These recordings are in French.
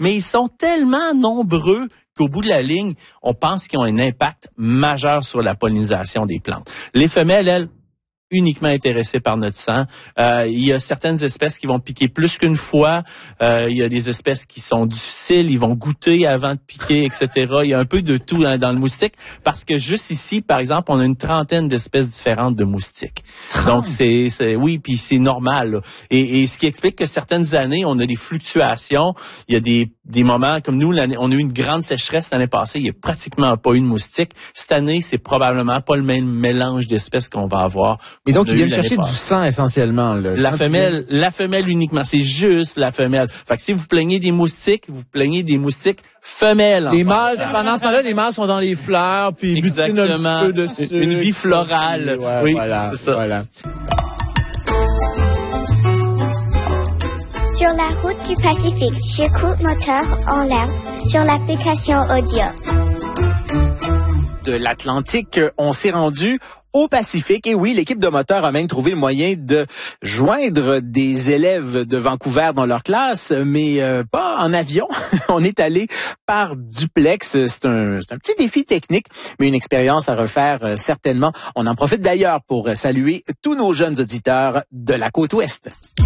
mais ils sont tellement nombreux qu'au bout de la ligne, on pense qu'ils ont un impact majeur sur la pollinisation des plantes. Les femelles, elles, uniquement intéressées par notre sang. Il y a certaines espèces qui vont piquer plus qu'une fois. Il y a des espèces qui sont difficiles, ils vont goûter avant de piquer, etc. Il y a un peu de tout dans le moustique, parce que juste ici, par exemple, on a une trentaine d'espèces différentes de moustiques. 30? Donc oui, puis c'est normal, là. Et ce qui explique que certaines années, on a des fluctuations. Il y a des moments comme nous, on a eu une grande sécheresse l'année passée, il y a pratiquement pas eu de moustiques. Cette année, c'est probablement pas le même mélange d'espèces qu'on va avoir. Mais donc, ils viennent chercher du sang essentiellement. Là. La femelle uniquement. C'est juste la femelle. Fait que si vous plaignez des moustiques, vous plaignez des moustiques femelles. Les mâles, pendant ce temps-là, les mâles sont dans les fleurs, puis ils butinent un petit peu dessus. Une vie florale. Ouais, oui, voilà, c'est ça. Voilà. Sur la route du Pacifique, j'écoute Moteur en l'air sur l'application Audio. De l'Atlantique, on s'est rendu au Pacifique. Et oui, l'équipe de Moteur a même trouvé le moyen de joindre des élèves de Vancouver dans leur classe, mais pas en avion. On est allé par duplex. C'est un petit défi technique, mais une expérience à refaire certainement. On en profite d'ailleurs pour saluer tous nos jeunes auditeurs de la côte ouest.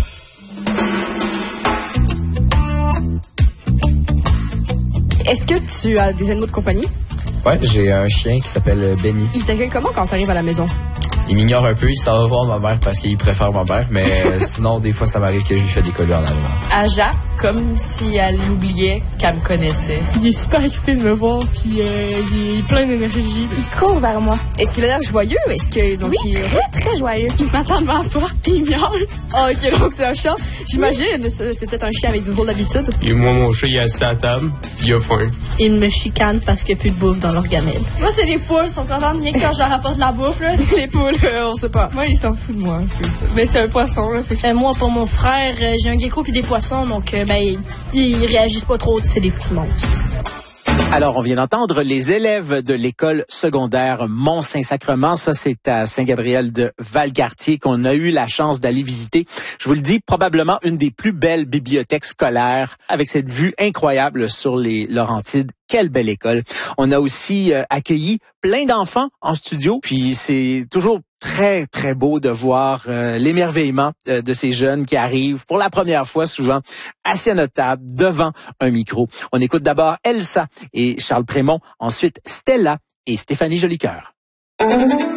Est-ce que tu as des animaux de compagnie? Ouais, j'ai un chien qui s'appelle Benny. Il t'accueille comment quand tu arrives à la maison? Il m'ignore un peu, il s'en va voir ma mère parce qu'il préfère ma mère, mais sinon, des fois, ça m'arrive que je lui fais des collus en allemand. À Jacques, comme si elle oubliait qu'elle me connaissait. Il est super excité de me voir, puis il est plein d'énergie. Il court vers moi. Est-ce qu'il a l'air joyeux? Est-ce que donc oui, très, très joyeux. Il m'attend devant la porte, puis il miaule. Ah, ok, donc c'est un chat. J'imagine, c'est peut-être un chien avec des drôles d'habitudes. Et moi, mon chat, il est assis à la table, il a faim. Il me chicane parce qu'il n'y a plus de bouffe dans l'organelle. Moi, c'est les poules, ils sont contentes rien que quand je leur apporte de la bouffe, là. Les poules, on sait pas. Moi, il s'en fout de moi un peu. Mais c'est un poisson, là. Moi, pour mon frère, j'ai un gecko puis des poissons, donc ils réagissent pas trop, c'est des petits monstres. Alors, on vient d'entendre les élèves de l'école secondaire Mont-Saint-Sacrement. Ça, c'est à Saint-Gabriel de Valcartier qu'on a eu la chance d'aller visiter. Je vous le dis, probablement une des plus belles bibliothèques scolaires avec cette vue incroyable sur les Laurentides. Quelle belle école. On a aussi accueilli plein d'enfants en studio. Puis c'est toujours très, très beau de voir l'émerveillement de ces jeunes qui arrivent pour la première fois, souvent assis à notre table, devant un micro. On écoute d'abord Elsa et Charles Prémont, ensuite Stella et Stéphanie Jolicoeur. Vous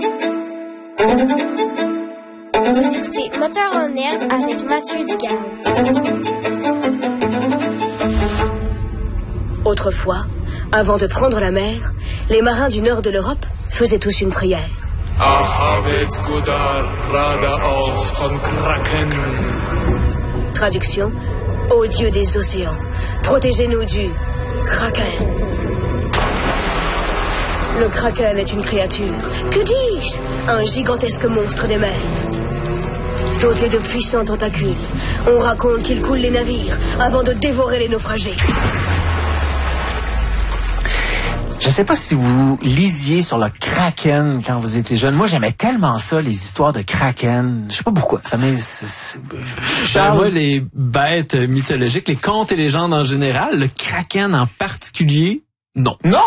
écoutez Moteur en air avec Mathieu Dugal. Autrefois, avant de prendre la mer, les marins du nord de l'Europe faisaient tous une prière. Traduction: ô Dieu des océans, protégez-nous du Kraken. Le Kraken est une créature, que dis-je, un gigantesque monstre des mers. Doté de puissants tentacules, on raconte qu'il coule les navires avant de dévorer les naufragés. Je sais pas si vous lisiez sur le Kraken quand vous étiez jeune. Moi, j'aimais tellement ça, les histoires de Kraken. Je sais pas pourquoi. Charles, moi, les bêtes mythologiques, les contes et légendes en général, le Kraken en particulier, non. Non?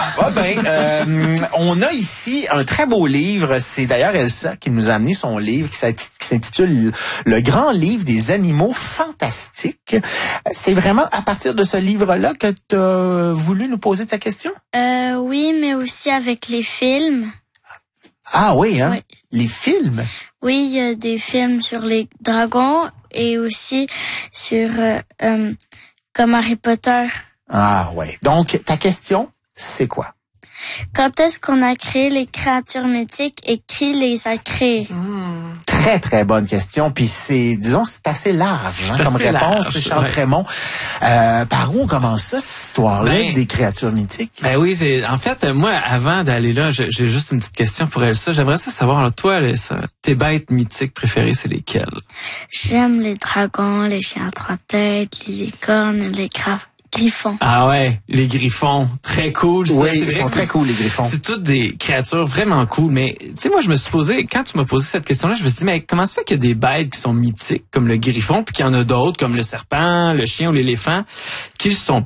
On a ici un très beau livre. C'est d'ailleurs Elsa qui nous a amené son livre qui s'intitule Le grand livre des animaux fantastiques. C'est vraiment à partir de ce livre-là que tu as voulu nous poser ta question? Oui, mais aussi avec les films. Ah oui, hein? Oui. Les films? Oui, il y a des films sur les dragons et aussi sur comme Harry Potter. Ah ouais. Donc, ta question, c'est quoi? Quand est-ce qu'on a créé les créatures mythiques et qui les a créées? Très, très bonne question. Puis c'est assez large comme réponse. C'est Charles Prémont. Par où on commence ça, cette histoire-là des créatures mythiques? Ben oui, en fait, moi, avant d'aller là, j'ai juste une petite question pour Elsa. J'aimerais savoir, alors, toi, Elsa, tes bêtes mythiques préférées, c'est lesquelles? J'aime les dragons, les chiens à 3 têtes, les licornes, les griffons. Ah ouais, les griffons, très cool. Oui, c'est ils sont très cool, les griffons. C'est toutes des créatures vraiment cool, mais tu sais, moi, je me suis posé, quand tu m'as posé cette question-là, je me suis dit, mais comment se fait qu'il y a des bêtes qui sont mythiques, comme le griffon, puis qu'il y en a d'autres, comme le serpent, le chien ou l'éléphant, qui sont